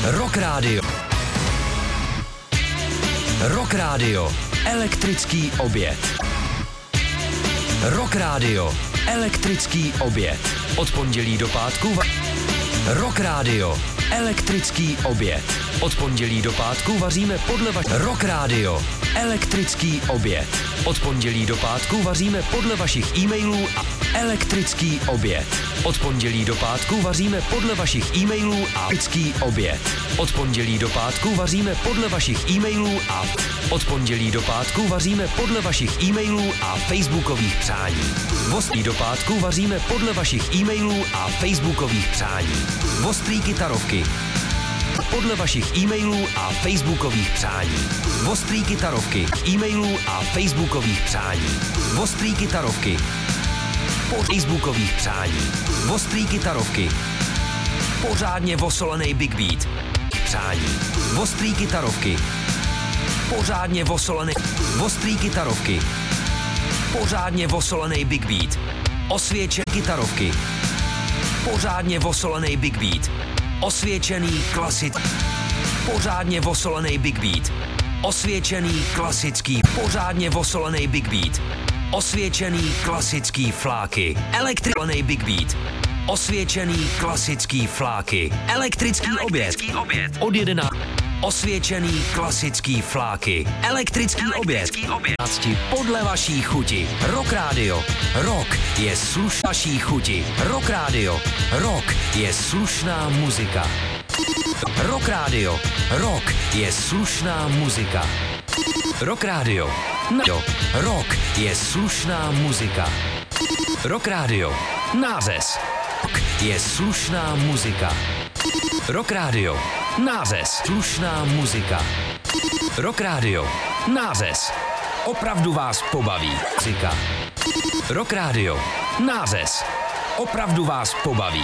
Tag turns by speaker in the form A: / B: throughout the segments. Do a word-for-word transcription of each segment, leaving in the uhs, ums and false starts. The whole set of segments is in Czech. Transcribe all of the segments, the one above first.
A: Rock Radio. Rock Radio. Elektrický oběd. Rock Radio. Elektrický oběd. Od pondělí do pátku va- Rock Radio. Elektrický oběd. Od pondělí do pátku vaříme podle vašich... Rock Radio. Elektrický oběd. Od pondělí do pátku vaříme podle vašich e-mailů a elektrický oběd. Od pondělí do pátku vaříme podle vašich e-mailů a elektrický oběd. Od pondělí do pátku vaříme podle vašich e-mailů a od pondělí do pátku vaříme podle vašich e-mailů a facebookových přání. Ostrý do pátku vaříme podle vašich e-mailů a facebookových přání. Ostrý kytarovky. Podle vašich e-mailů a facebookových přání. Ostrý kytarovky. E-mailů a facebookových přání. Ostrý kytarovky. Po facebookových přání. Ostrý kytarovky. Pořádně vosolený Big Beat. Přání. Ostrý kytarovky. Pořádně vosolený. Ostrý kytarovky. Pořádně vosolený Big Beat. Osvědčený kytarovky. Pořádně vosolený Big Beat. Osvědčený klasit. Pořádně vosolený Big Beat. Osvědčený klasický. Pořádně vosolený Big Beat. Osvědčený klasický fláky. Elektrický Big Beat. Osvědčený klasický fláky. Elektrický, Elektrický oběd. oběd. Od jedenácti. Osvědčený klasický fláky. Elektrický, Elektrický oběd. oběd. Podle vaší chuti. Rock Radio. Rock je slušná vaší chuti. Rock Radio. Rock je slušná muzika. Rock Radio. Rock je slušná muzika. Rock Radio. No. Rock je slušná muzika. Rock Radio. Nářez. Rock je slušná muzika. Rock Radio. Nářez. Slušná muzika. Rock Radio. Nářez. Opravdu vás pobaví. Muzika. Rock Radio. Nářez. Opravdu vás pobaví.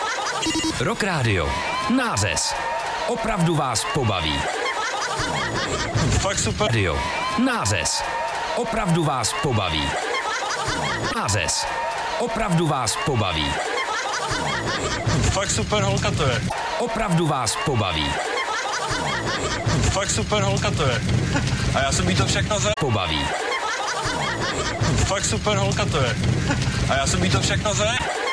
A: Rock Radio. Nářez. Opravdu vás pobaví.
B: Fakt super.
A: Radio. Nářez. Opravdu vás pobaví. Nářez. Opravdu vás pobaví.
B: Fakt super holka to je.
A: Opravdu vás pobaví.
B: Fakt super holka to je. A já jsem jí to všechno za...
A: Pobaví.
B: Fakt super holka to je. A já jsem jí to všechno za...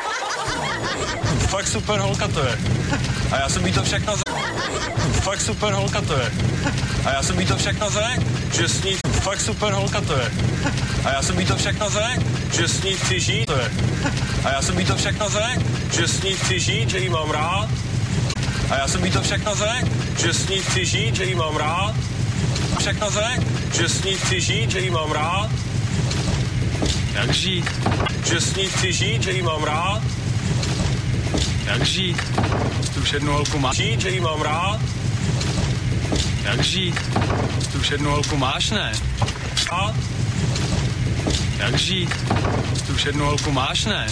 B: Fakt super holka to je. A já jsem jí to všechno za... Fakt super holka to je. A já jsem jí to všechno za... Že s ní... Fakt super holka to je. A já jsem jí to všechno za... Že s ní chci žít to je. A já jsem jí to všechno za... Že s ní chci žít, že jí mám rád. A já jsem jí to všechno řek, že s ní chci žít, že jí mám rád. Všechno řek, že s ní chci žít, že jí mám rád.
C: Jak žít?
B: Že s ní chci žít, že jí mám rád.
C: Jak žít? Tu už jednu holku máš?
B: Žít, že jí mám rád.
C: Jak žít? Tu už jednu holku máš, ne?
B: A?
C: Jak žít? Tu už jednu holku máš, ne?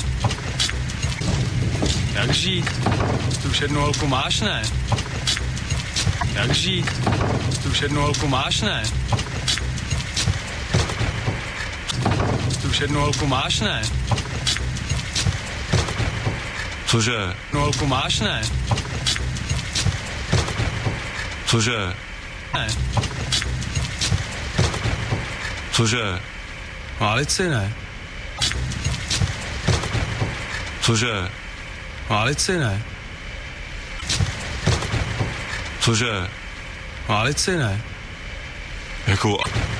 C: Jak žít? Tu už jednu holku máš, ne? Jak žít? Tu už jednu holku máš, ne? Tu už jednu holku máš, ne?
B: Cože?
C: Jednu holku máš, ne?
B: Cože?
C: Ne.
B: Cože?
C: Válit si, ne?
B: Cože?
C: Válit si, ne?
B: Cože?
C: Válit si, ne?
B: Jako...